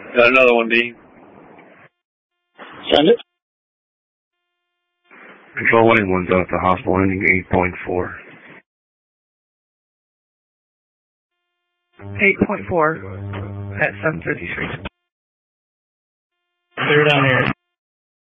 Got another one, D. Send it. Control 181's out to hospital ending 8.4. 8.4 at 7:33. Clear down here.